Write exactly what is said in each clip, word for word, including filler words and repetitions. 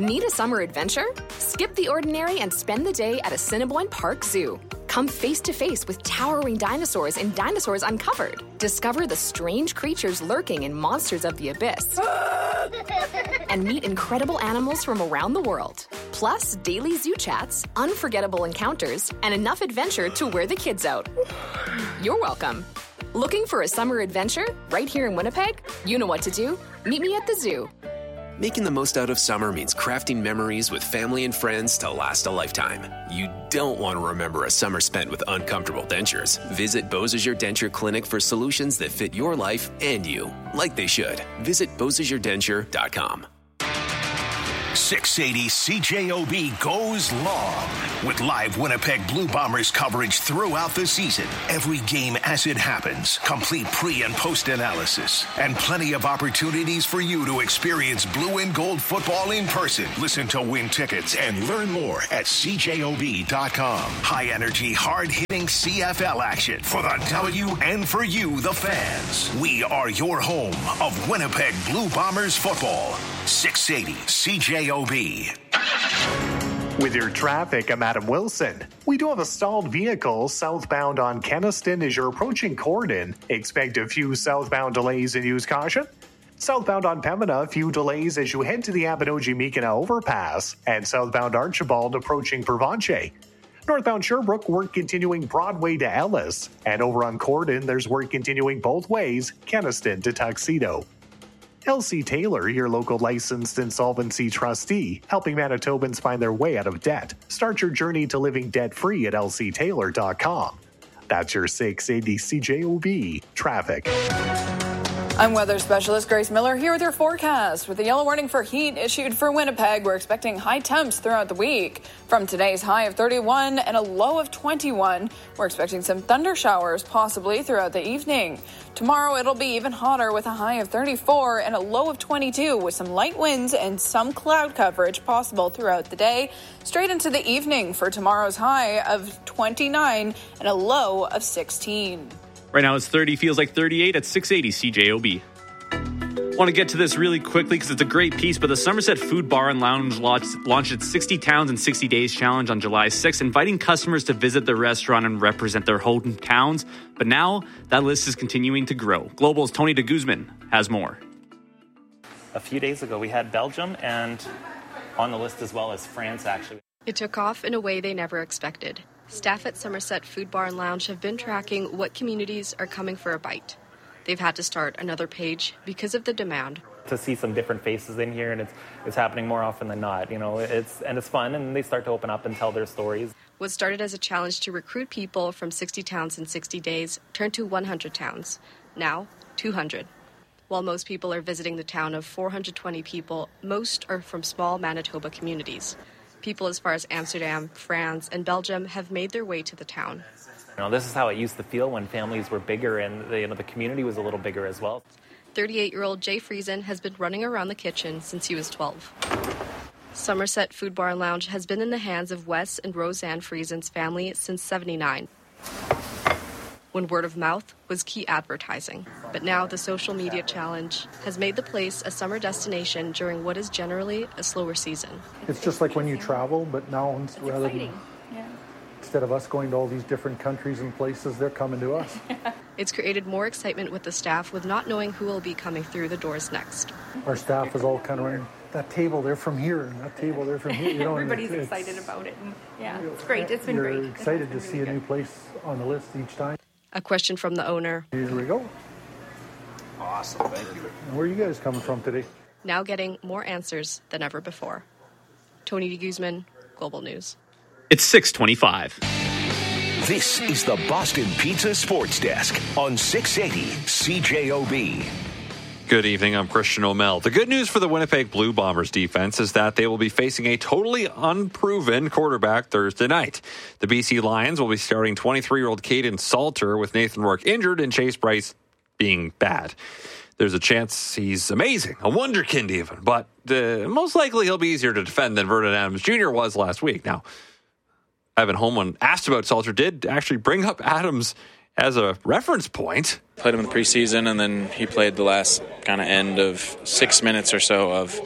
Need a summer adventure? Skip the ordinary and spend the day at Assiniboine Park Zoo. Come face to face with towering dinosaurs in Dinosaurs Uncovered. Discover the strange creatures lurking in Monsters of the Abyss. And meet incredible animals from around the world. Plus, daily zoo chats, unforgettable encounters, and enough adventure to wear the kids out. You're welcome. Looking for a summer adventure right here in Winnipeg? You know what to do. Meet me at the zoo. Making the most out of summer means crafting memories with family and friends to last a lifetime. You don't want to remember a summer spent with uncomfortable dentures. Visit Beausejour Denture Clinic for solutions that fit your life and you, like they should. Visit Beausejour Denture dot com. six eighty C J O B goes long with live Winnipeg Blue Bombers coverage throughout the season. Every game as it happens, complete pre- and post-analysis, and plenty of opportunities for you to experience blue and gold football in person. Listen to win tickets and learn more at C J O B dot com. High-energy, hard-hitting C F L action for the W and for you, the fans. We are your home of Winnipeg Blue Bombers football. six eighty C J O B. With your traffic, I'm Adam Wilson. We do have a stalled vehicle southbound on Kenaston as you're approaching Corden. Expect a few southbound delays and use caution. Southbound on Pembina, a few delays as you head to the Abinogi-Meekina overpass. And southbound Archibald approaching Pervanche. Northbound Sherbrooke, work continuing Broadway to Ellis. And over on Corden, there's work continuing both ways, Kenaston to Tuxedo. L C Taylor, your local licensed insolvency trustee, helping Manitobans find their way out of debt. Start your journey to living debt-free at L C Taylor dot com. That's your six eighty C J O B traffic. I'm weather specialist Grace Miller here with your forecast. With the yellow warning for heat issued for Winnipeg, we're expecting high temps throughout the week. From today's high of thirty-one and a low of twenty-one, we're expecting some thunder showers possibly throughout the evening. Tomorrow it'll be even hotter with a high of thirty-four and a low of twenty-two with some light winds and some cloud coverage possible throughout the day. Straight into the evening for tomorrow's high of twenty-nine and a low of sixteen. Right now it's thirty, feels like thirty-eight at six eighty C J O B. Want to get to this really quickly because it's a great piece, but the Somerset Food Bar and Lounge launched its sixty Towns in sixty Days challenge on July sixth, inviting customers to visit the restaurant and represent their hometowns. But now that list is continuing to grow. Global's Tony de Guzman has more. A few days ago, we had Belgium, and on the list as well as France, actually. It took off in a way they never expected. Staff at Somerset Food Bar and Lounge have been tracking what communities are coming for a bite. They've had to start another page because of the demand. To see some different faces in here, and it's it's happening more often than not. You know, it's and it's fun, and they start to open up and tell their stories. What started as a challenge to recruit people from sixty towns in sixty days turned to one hundred towns. Now, two hundred. While most people are visiting the town of four hundred twenty people, most are from small Manitoba communities. People as far as Amsterdam, France, and Belgium have made their way to the town. You know, this is how it used to feel when families were bigger and the, you know, the community was a little bigger as well. thirty-eight-year-old Jay Friesen has been running around the kitchen since he was twelve. Somerset Food Bar and Lounge has been in the hands of Wes and Roseanne Friesen's family since seventy-nine, when word of mouth was key advertising. But now the social media challenge has made the place a summer destination during what is generally a slower season. It's just like when you travel, but now it's rather than, yeah. Instead of us going to all these different countries and places, they're coming to us. It's created more excitement with the staff with not knowing who will be coming through the doors next. Our staff is all kind of running, that table, they're from here, and that table, they're from here. You know, Everybody's excited about it. And yeah, it's great. It's been you're great. You're excited to really see good. a new place on the list each time. A question from the owner. Here we go. Awesome, thank you. And where are you guys coming from today? Now getting more answers than ever before. Tony de Guzman, Global News. It's six twenty-five. This is the Boston Pizza Sports Desk on six eighty C J O B. Good evening, I'm Christian O'Mell. The good news for the Winnipeg Blue Bombers defense is that they will be facing a totally unproven quarterback Thursday night. The B C Lions will be starting twenty-three-year-old Caden Salter with Nathan Rourke injured and Chase Bryce being bad. There's a chance he's amazing, a wonderkind even, but uh, most likely he'll be easier to defend than Vernon Adams Junior was last week. Now, Evan Holman asked about Salter, did actually bring up Adams as a reference point. Played him in the preseason, and then he played the last kind of end of six minutes or so of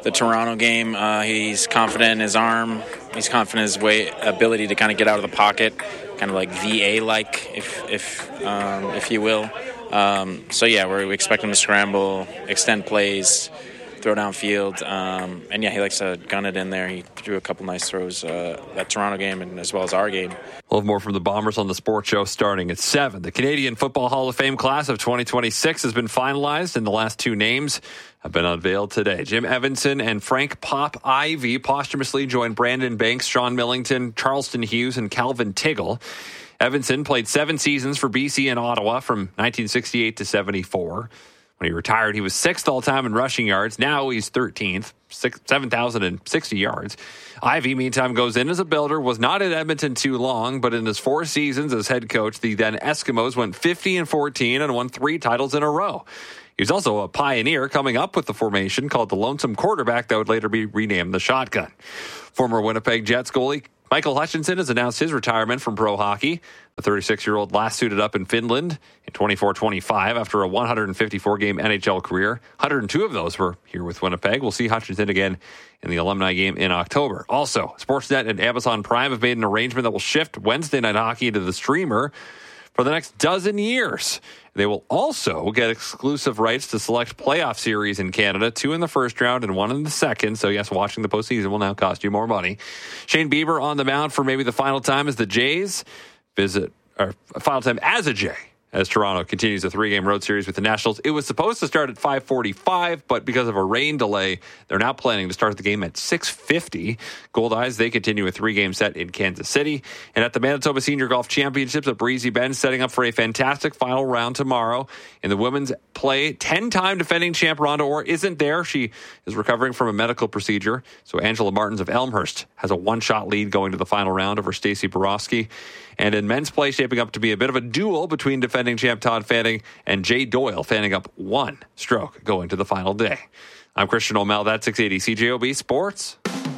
the Toronto game. Uh, he's confident in his arm. He's confident in his way, ability to kind of get out of the pocket, kind of like V A-like, if if um, if you will. Um, so yeah, we're, we expect him to scramble, extend plays, throw downfield, um, and yeah, he likes to gun it in there. He threw a couple nice throws uh, that Toronto game and as well as our game. We'll have more from the Bombers on the Sports Show starting at seven. The Canadian Football Hall of Fame class of twenty twenty-six has been finalized, and the last two names have been unveiled today. Jim Evanson and Frank Pop Ivy posthumously joined Brandon Banks, Sean Millington, Charleston Hughes, and Calvin Tiggle. Evanson played seven seasons for B C and Ottawa from nineteen sixty-eight to seventy-four. When he retired, he was sixth all-time in rushing yards. Now he's thirteenth, seven thousand sixty yards. Ivy, meantime, goes in as a builder, was not at Edmonton too long, but in his four seasons as head coach, the then Eskimos went fifty and fourteen and won three titles in a row. He was also a pioneer coming up with the formation called the Lonesome Quarterback that would later be renamed the Shotgun. Former Winnipeg Jets goalie Michael Hutchinson has announced his retirement from pro hockey. The thirty-six-year-old last suited up in Finland in twenty-four twenty-five after a one hundred fifty-four game N H L career. one hundred two of those were here with Winnipeg. We'll see Hutchinson again in the alumni game in October. Also, Sportsnet and Amazon Prime have made an arrangement that will shift Wednesday night hockey to the streamer for the next dozen years. They will also get exclusive rights to select playoff series in Canada, two in the first round and one in the second. So, yes, watching the postseason will now cost you more money. Shane Bieber on the mound for maybe the final time as the Jays visit, or final time as a Jay, as Toronto continues a three-game road series with the Nationals. It was supposed to start at five forty-five, but because of a rain delay, they're now planning to start the game at six fifty. Gold Eyes, they continue a three-game set in Kansas City. And at the Manitoba Senior Golf Championships at Breezy Bend, setting up for a fantastic final round tomorrow. In the women's play, ten-time defending champ Rhonda Orr isn't there. She is recovering from a medical procedure. So Angela Martins of Elmhurst has a one-shot lead going to the final round over Stacey Borowski. And in men's play, shaping up to be a bit of a duel between defending champ Todd Fanning and Jay Doyle, fanning up one stroke going to the final day. I'm Christian O'Mell. That's six eighty C J O B Sports.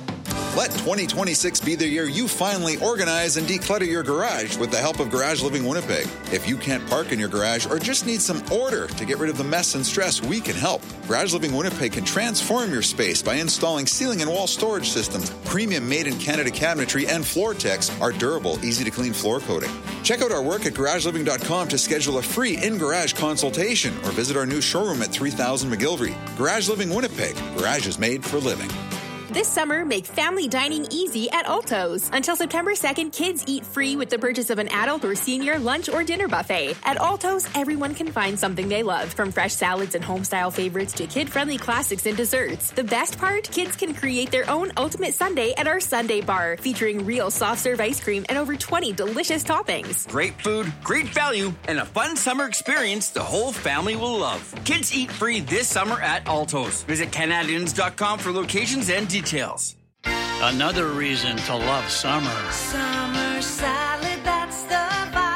Let twenty twenty-six be the year you finally organize and declutter your garage with the help of Garage Living Winnipeg. If you can't park in your garage or just need some order to get rid of the mess and stress, we can help. Garage Living Winnipeg can transform your space by installing ceiling and wall storage systems, premium made-in-Canada cabinetry, and Floor-Tex, our durable, easy-to-clean floor coating. Check out our work at garage living dot com to schedule a free in-garage consultation or visit our new showroom at three thousand McGilvery. Garage Living Winnipeg. Garage is made for living. This summer, make family dining easy at Alto's. Until September second, kids eat free with the purchase of an adult or senior lunch or dinner buffet. At Alto's, everyone can find something they love, from fresh salads and home-style favorites to kid-friendly classics and desserts. The best part? Kids can create their own ultimate sundae at our Sundae Bar, featuring real soft-serve ice cream and over twenty delicious toppings. Great food, great value, and a fun summer experience the whole family will love. Kids eat free this summer at Alto's. Visit Canadians dot com for locations and details. Details. Another reason to love summer. Summer salad, that's the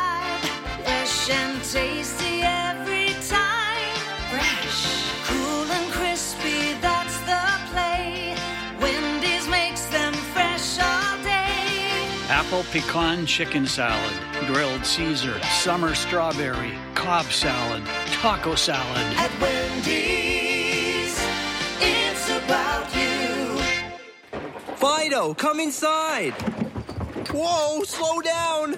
vibe. Fresh and tasty every time. Fresh, cool and crispy, that's the play. Wendy's makes them fresh all day. Apple pecan chicken salad, grilled Caesar, summer strawberry, Cobb salad, taco salad. At Wendy's, it's about you. Fido, come inside. Whoa, slow down.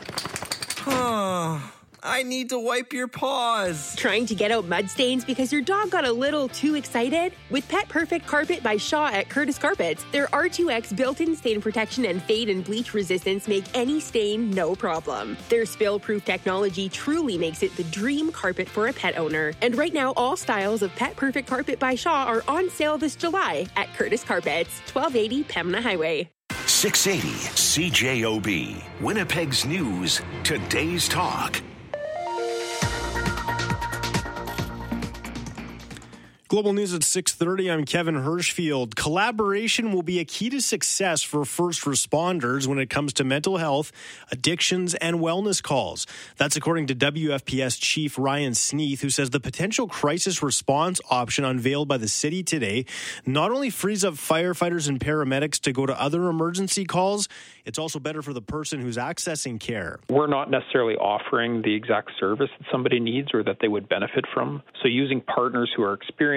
Huh. I need to wipe your paws. Trying to get out mud stains because your dog got a little too excited? With Pet Perfect Carpet by Shaw at Curtis Carpets, their R two X built-in stain protection and fade and bleach resistance make any stain no problem. Their spill-proof technology truly makes it the dream carpet for a pet owner. And right now, all styles of Pet Perfect Carpet by Shaw are on sale this July at Curtis Carpets, twelve eighty Pembina Highway. six eighty C J O B, Winnipeg's News, Today's Talk. Global News at six thirty. I'm Kevin Hirschfield. Collaboration will be a key to success for first responders when it comes to mental health, addictions, and wellness calls. That's according to W F P S Chief Ryan Sneath, who says the potential crisis response option unveiled by the city today not only frees up firefighters and paramedics to go to other emergency calls, it's also better for the person who's accessing care. We're not necessarily offering the exact service that somebody needs or that they would benefit from. So using partners who are experienced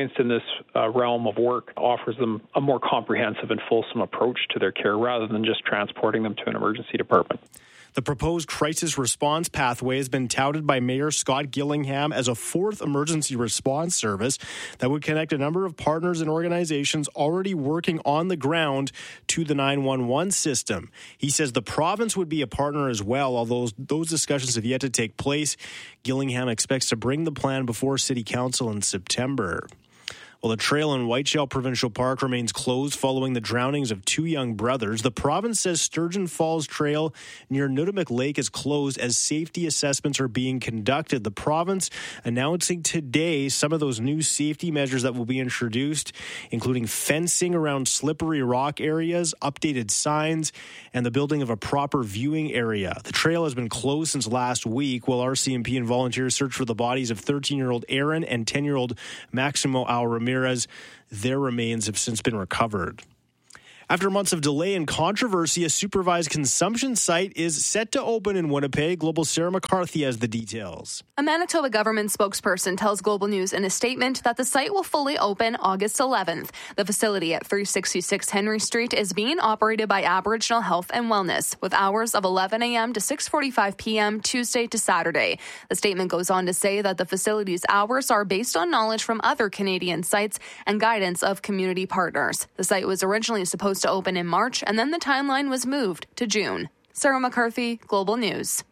experienced in this uh, realm of work offers them a more comprehensive and fulsome approach to their care rather than just transporting them to an emergency department. The proposed crisis response pathway has been touted by Mayor Scott Gillingham as a fourth emergency response service that would connect a number of partners and organizations already working on the ground to the nine one one system. He says the province would be a partner as well, although those discussions have yet to take place. Gillingham expects to bring the plan before City Council in September. Well, the trail in Whiteshell Provincial Park remains closed following the drownings of two young brothers. The province says Sturgeon Falls Trail near Nudamuk Lake is closed as safety assessments are being conducted. The province announcing today some of those new safety measures that will be introduced, including fencing around slippery rock areas, updated signs, and the building of a proper viewing area. The trail has been closed since last week while R C M P and volunteers search for the bodies of thirteen-year-old Aaron and ten-year-old Maximo Al Ramirez. Their remains have since been recovered. After months of delay and controversy, a supervised consumption site is set to open in Winnipeg. Global Sarah McCarthy has the details. A Manitoba government spokesperson tells Global News in a statement that the site will fully open August eleventh. The facility at three sixty-six Henry Street is being operated by Aboriginal Health and Wellness, with hours of eleven a.m. to six forty-five p.m. Tuesday to Saturday. The statement goes on to say that the facility's hours are based on knowledge from other Canadian sites and guidance of community partners. The site was originally supposed to open in March, and then the timeline was moved to June. Sarah McCarthy, Global News.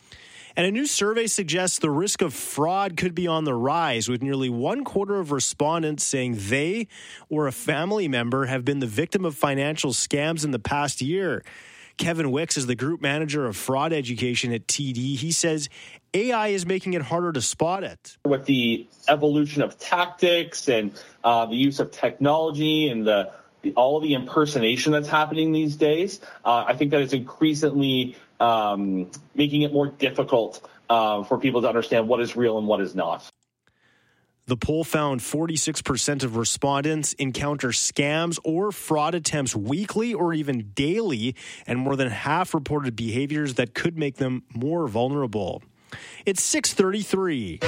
And a new survey suggests the risk of fraud could be on the rise, with nearly one quarter of respondents saying they or a family member have been the victim of financial scams in the past year. Kevin Wicks is the group manager of fraud education at T D. He says A I is making it harder to spot it. With the evolution of tactics and uh, the use of technology and the The, all the impersonation that's happening these days, uh, I think that it's increasingly um, making it more difficult uh, for people to understand what is real and what is not. The poll found forty-six percent of respondents encounter scams or fraud attempts weekly or even daily, and more than half reported behaviors that could make them more vulnerable. It's six thirty-three.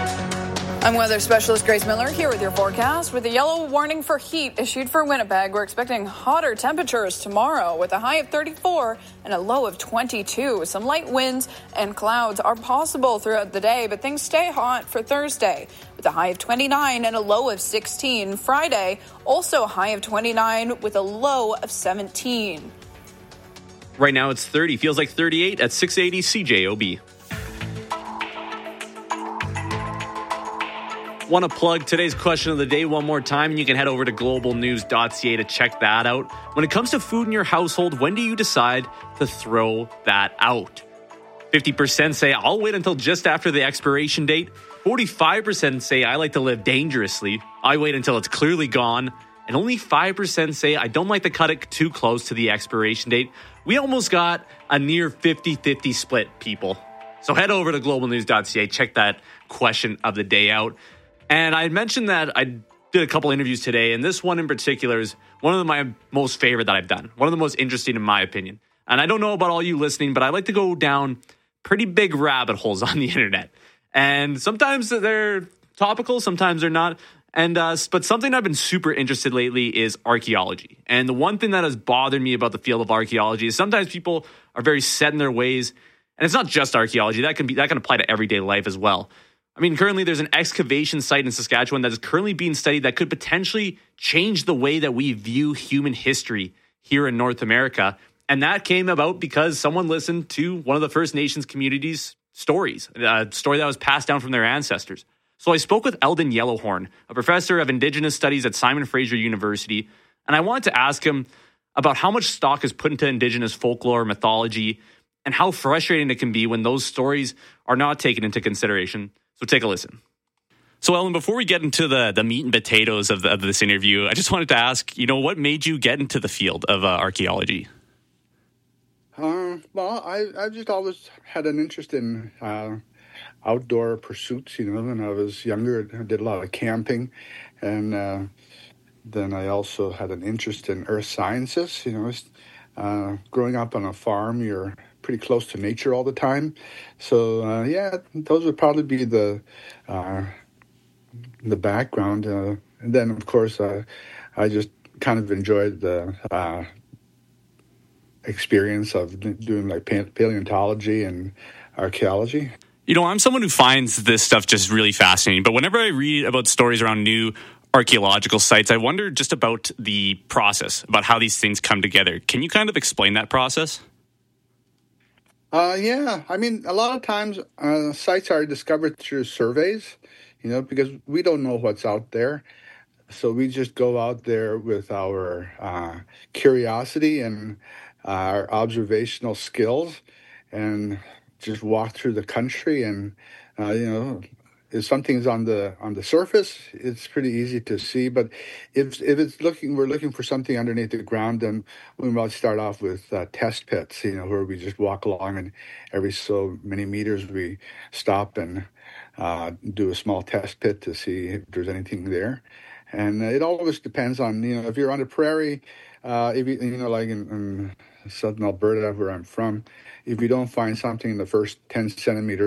I'm weather specialist Grace Miller here with your forecast. With a yellow warning for heat issued for Winnipeg, we're expecting hotter temperatures tomorrow with a high of thirty-four and a low of twenty-two. Some light winds and clouds are possible throughout the day, but things stay hot for Thursday with a high of twenty-nine and a low of sixteen. Friday, also a high of twenty-nine with a low of seventeen. Right now it's thirty. Feels like thirty-eight at six eighty C J O B. Want to plug today's question of the day one more time, and you can head over to global news dot c a to check that out. When it comes to food in your household, when do you decide to throw that out? fifty percent say, I'll wait until just after the expiration date. forty-five percent say, I like to live dangerously. I wait until it's clearly gone. And only five percent say, I don't like to cut it too close to the expiration date. We almost got a near fifty-fifty split, people. So head over to global news dot c a, check that question of the day out. And I mentioned that I did a couple interviews today, and this one in particular is one of my most favorite that I've done. One of the most interesting in my opinion. And I don't know about all you listening, but I like to go down pretty big rabbit holes on the internet. And sometimes they're topical, sometimes they're not. And uh, but something I've been super interested lately is archaeology. And the one thing that has bothered me about the field of archaeology is sometimes people are very set in their ways. And it's not just archaeology. That can be that can apply to everyday life as well. I mean, currently there's an excavation site in Saskatchewan that is currently being studied that could potentially change the way that we view human history here in North America. And that came about because someone listened to one of the First Nations communities' stories, a story that was passed down from their ancestors. So I spoke with Eldon Yellowhorn, a professor of Indigenous Studies at Simon Fraser University, and I wanted to ask him about how much stock is put into Indigenous folklore, mythology, and how frustrating it can be when those stories are not taken into consideration. So take a listen. So, Ellen, before we get into the, the meat and potatoes of, the, of this interview, I just wanted to ask, you know, what made you get into the field of uh, archaeology? Uh, well, I, I just always had an interest in uh, outdoor pursuits. You know, when I was younger, I did a lot of camping. And uh, then I also had an interest in earth sciences. You know, uh, growing up on a farm, you're pretty close to nature all the time. So, uh, yeah, those would probably be the uh, the background. Uh, and then, of course, uh, I just kind of enjoyed the uh, experience of doing like paleontology and archaeology. You know, I'm someone who finds this stuff just really fascinating, but whenever I read about stories around new archaeological sites, I wonder just about the process, about how these things come together. Can you kind of explain that process? Uh, yeah, I mean, a lot of times uh, sites are discovered through surveys, you know, because we don't know what's out there. So we just go out there with our uh, curiosity and our observational skills and just walk through the country. And, uh, you know, if something's on the on the surface, it's pretty easy to see. But if if it's looking, we're looking for something underneath the ground, then we might start off with uh, test pits, you know, where we just walk along and every so many meters we stop and uh, do a small test pit to see if there's anything there. And it always depends on, you know, if you're on the prairie, uh, if you, you know, like in, in southern Alberta, where I'm from, if you don't find something in the first ten centimeters,